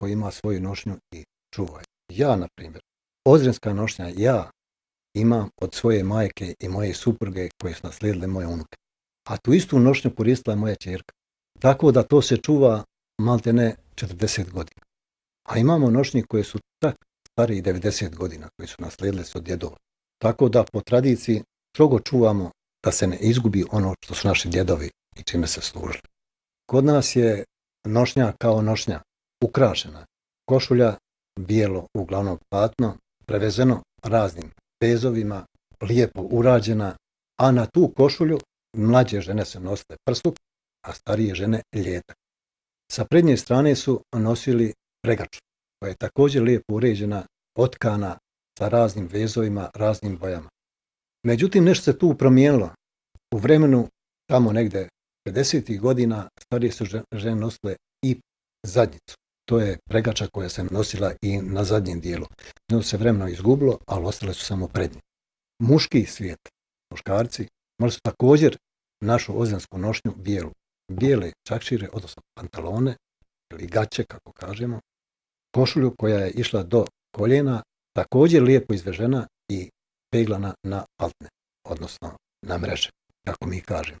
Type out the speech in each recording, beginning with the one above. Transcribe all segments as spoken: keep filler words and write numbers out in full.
koji ima svoju nošnju i čuva. Ja, na primjer, ozrenska nošnja, ja imam od svoje majke i moje supruge koje su naslijedile moje unuke. A tu istu nošnju koristila je moja ćerka. Tako da to se čuva maltene četrdeset godina. A imamo nošnje koje su tak stariji devedeset godina, koji su naslijedile se od djedova. Tako da po tradiciji strogo čuvamo da se ne izgubi ono što su naši djedovi i čime se služili. Kod nas je nošnja kao nošnja ukrašena. Košulja bijelo, uglavnom platno, prevezeno raznim vezovima, lijepo urađena, a na tu košulju mlađe žene se nosile prstup, a starije žene ljetak. Sa prednje strane su nosili pregaču, koja je također lijepo uređena, otkana sa raznim vezovima, raznim bojama. Međutim, nešto se tu promijenilo. U vremenu, tamo negde pedesetih godina, starije su žene nosile i zadnjicu. To je pregača koja se nosila i na zadnjem dijelu. Nju se vremeno izgubilo, ali ostale su samo prednje. Muški svijet, muškarci, možda su također našu ozrensku nošnju bijelu. Bijele čakšire, odnosno pantalone, ili gaće, kako kažemo, košulju koja je išla do koljena, također lijepo izvežena i peglana na paltne, odnosno na mreže, kako mi kažemo.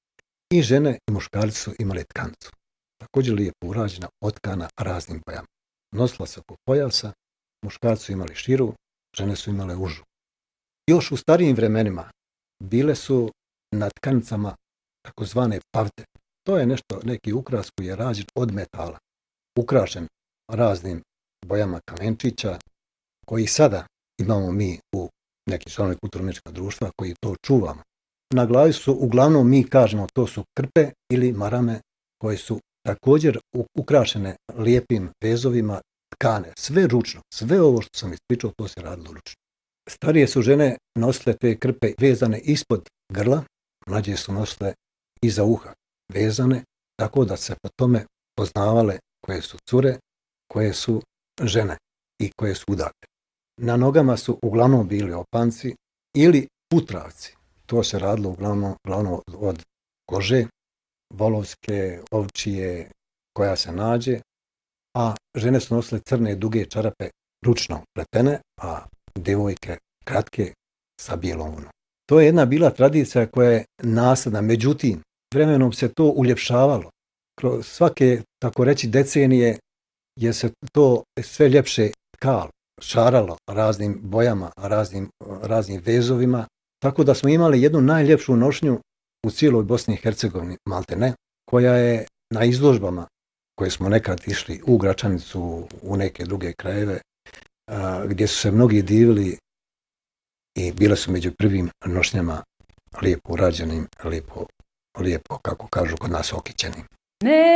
I žene i muškarci su imali tkancu, također lijepo urađena, otkana raznim bojama. Nosila se oko pojasa, muškarci su imali širu, žene su imale užu. Još u starijim vremenima bile su na tkanicama takozvane pavte. To je nešto, neki ukras koji je rađen od metala, ukrašen raznim bojama kamenčića, koji sada imamo mi u nekim članovi kulturno-umjetničkog društva koji to čuvamo. Na glavi su, uglavnom mi kažemo, to su krpe ili marame koje su također ukrašene lijepim vezovima, tkane, sve ručno, sve ovo što sam ispričao, to se radilo ručno. Starije su žene nosile te krpe vezane ispod grla, mlađe su nosile iza uha vezane, tako da se po tome poznavale koje su cure, koje su žene i koje su udate. Na nogama su uglavnom bili opanci ili putravci. To se radilo uglavnom, uglavnom od kože, volovske, ovčije, koja se nađe, a žene su nosile crne duge čarape ručno pletene, a djevojke kratke sa bijelom vunom. To je jedna bila tradicija koja je nasljedna, međutim, vremenom se to uljepšavalo. Kroz svake, tako reći, decenije je se to sve ljepše tkalo, šaralo raznim bojama, raznim, raznim vezovima, tako da smo imali jednu najljepšu nošnju u cijeloj Bosni i Hercegovini, maltene, koja je na izložbama koje smo nekad išli u Gračanicu, u neke druge krajeve, a, gdje su se mnogi divili i bile su među prvim nošnjama lijepo urađenim, lijepo, lijepo, kako kažu kod nas, okićenim. Ne